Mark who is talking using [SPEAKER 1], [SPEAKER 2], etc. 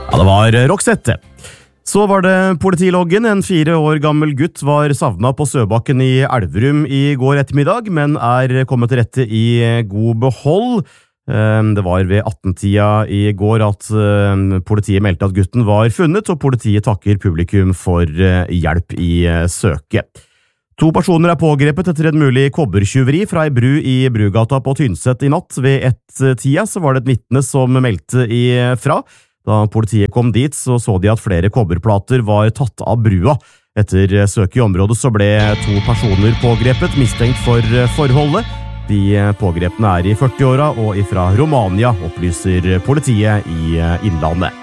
[SPEAKER 1] Ja, det var Roxette. Så var det politiloggen. En 4 år gammel gutt var savnet på Søbakken i Elverum i går ettermiddag, men kommet til rette i god behold. Det var ved 18-tida i går at politiet meldte at gutten var funnet, og politiet takker publikum for hjelp i søket. 2 personer pågrepet etter et mulig kobbertjuveri fra ei bru i Brugata på Tynset i natt. Ved 1-tida så var det et vitne som meldte ifra. Da politiet kom dit, så de at flere kobberplater var tatt av brua. Etter søk i området så ble 2 personer pågrepet, mistenkt for forholdet. De pågrepne i 40-åra og ifra Romania, opplyser politiet i Innlandet.